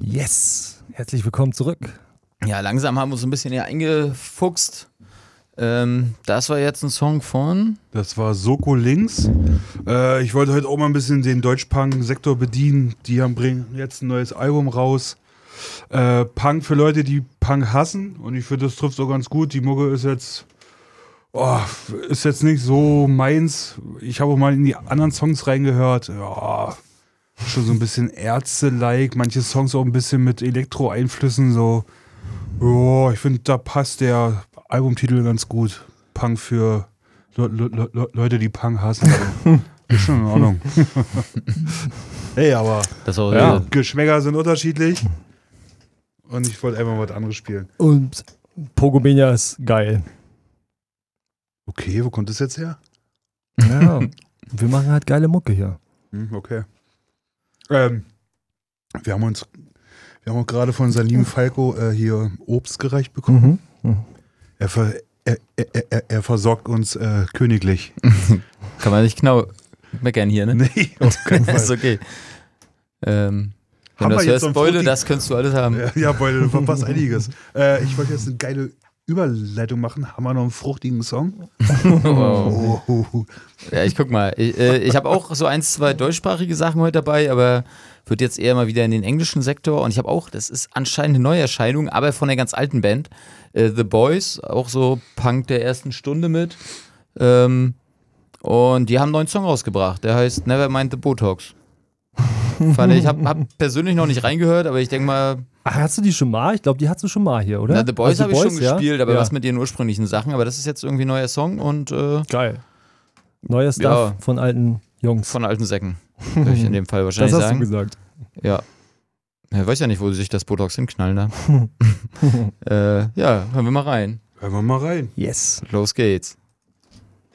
Yes, herzlich willkommen zurück. Ja, langsam haben wir uns ein bisschen hier eingefuchst. Das war jetzt ein Song von... Das war Soko Links. Ich wollte heute auch mal ein bisschen den Deutschpunk-Sektor bedienen. Die bringen jetzt ein neues Album raus. Punk für Leute, die Punk hassen. Und ich finde, das trifft auch ganz gut. Die Mucke ist jetzt nicht so meins. Ich habe auch mal in die anderen Songs reingehört. Ja, schon so ein bisschen Ärzte-like. Manche Songs auch ein bisschen mit Elektro-Einflüssen. So, ja, ich finde, da passt der Albumtitel ganz gut. Punk für Leute, die Punk hassen. Ist schon in Ordnung. Hey, aber Geschmäcker sind unterschiedlich. Und ich wollte einfach mal was anderes spielen. Und Pogomenia ist geil. Okay, wo kommt das jetzt her? Ja, wir machen halt geile Mucke hier. Okay. Wir haben auch gerade von Salim Falco hier Obst gereicht bekommen. Mhm. Er versorgt uns königlich. Kann man nicht genau meckern hier, ne? Nee, auf keinen Fall. Ist okay. Wenn du das hörst, Beule, das könntest du alles haben. Ja, Beule, du verpasst einiges. Ich wollte jetzt eine geile Überleitung machen. Haben wir noch einen fruchtigen Song? Wow. Ja, ich guck mal. Ich habe auch so 1, 2 deutschsprachige Sachen heute dabei, aber wird jetzt eher mal wieder in den englischen Sektor. Und ich habe auch, das ist anscheinend eine Neuerscheinung, aber von der ganz alten Band. The Boys, auch so Punk der ersten Stunde mit. Und die haben einen neuen Song rausgebracht. Der heißt Nevermind the Botox. Ich hab persönlich noch nicht reingehört, aber ich denke mal... Ach, hast du die schon mal? Ich glaube, die hast du schon mal hier, oder? Na, The Boys habe ich schon ja? gespielt, aber ja. was mit ihren ursprünglichen Sachen. Aber das ist jetzt irgendwie ein neuer Song und... Geil. Neuer Stuff von alten Jungs. Von alten Säcken, würde ich in dem Fall wahrscheinlich sagen. Das hast sagen. du gesagt. Ja. Ich weiß ja nicht, wo sie sich das Botox hinknallen da. Ja, hören wir mal rein. Hören wir mal rein. Yes. Los geht's.